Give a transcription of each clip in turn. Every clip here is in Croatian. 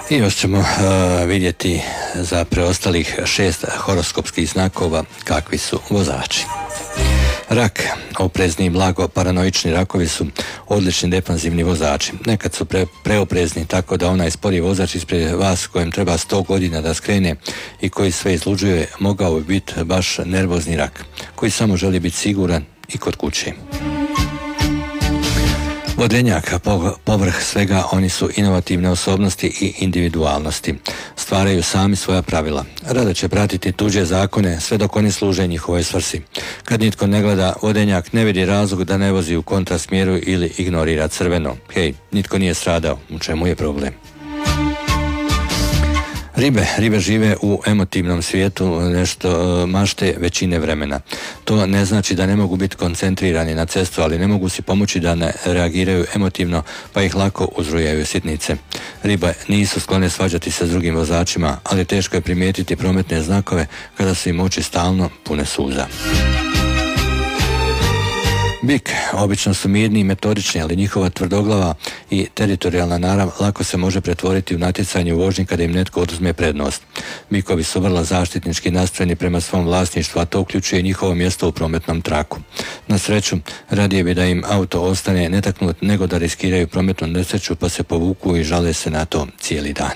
I još ćemo vidjeti za preostalih 6 horoskopskih znakova kakvi su vozači. Rak, oprezni i blago paranoični rakovi su odlični defanzivni vozači. Nekad su preoprezni tako da onaj spori vozač ispred vas kojem treba 100 godina da skrene i koji sve izluđuje mogao bi biti baš nervozni rak, koji samo želi biti siguran i kod kuće. Vodenjak, povrh svega oni su inovativne osobnosti i individualnosti. Stvaraju sami svoja pravila. Rado će pratiti tuđe zakone sve dok oni služe njihovoj svrsi. Kad nitko ne gleda, vodenjak ne vidi razlog da ne vozi u kontrasmjeru ili ignorira crveno. Hej, nitko nije stradao, u čemu je problem? Ribe žive u emotivnom svijetu, nešto mašte većine vremena. To ne znači da ne mogu biti koncentrirani na cestu, ali ne mogu si pomoći da ne reagiraju emotivno, pa ih lako uzrujaju sitnice. Ribe nisu sklone svađati se s drugim vozačima, ali teško je primijetiti prometne znakove kada su im oči stalno pune suza. Bik, obično su mirni i metodični, ali njihova tvrdoglava i teritorijalna narav lako se može pretvoriti u natjecanje u vožnji kada im netko oduzme prednost. Bikovi su vrlo zaštitnički nastrojeni prema svom vlasništvu, a to uključuje njihovo mjesto u prometnom traku. Na sreću, radije bi da im auto ostane netaknut nego da riskiraju prometnu nesreću pa se povuku i žale se na to cijeli dan.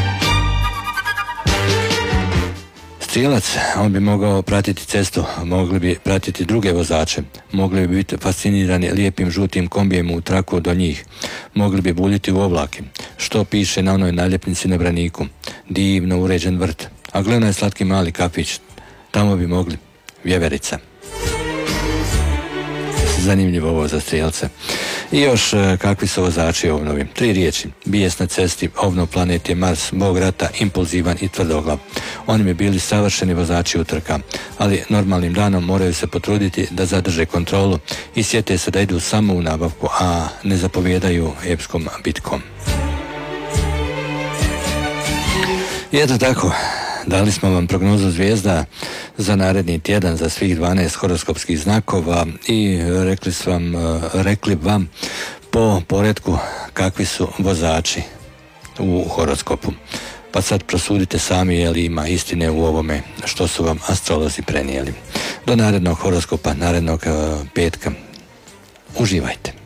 Strijelac, on bi mogao pratiti cestu, mogli bi pratiti druge vozače, mogli bi biti fascinirani lijepim žutim kombijem u traku do njih, mogli bi buljiti u oblake, što piše na onoj naljepnici na braniku, divno uređen vrt, a gledaj slatki mali kafić, tamo bi mogli, vjeverica. Zanimljivo ovo za strijelce. I još kakvi su vozači ovnovi. 3 riječi. Bijes na cesti, ovnov planet je Mars, bog rata, impulzivan i tvrdoglav. Oni bi bili savršeni vozači utrka, ali normalnim danom moraju se potruditi da zadrže kontrolu i sjete se da idu samo u nabavku, a ne zapovjedaju epskom bitkom. I eto tako, dali smo vam prognozu zvijezda za naredni tjedan za svih 12 horoskopskih znakova i rekli vam po poretku kakvi su vozači u horoskopu. Pa sad prosudite sami je li ima istine u ovome što su vam astrolozi prenijeli. Do narednog horoskopa, narednog petka. Uživajte.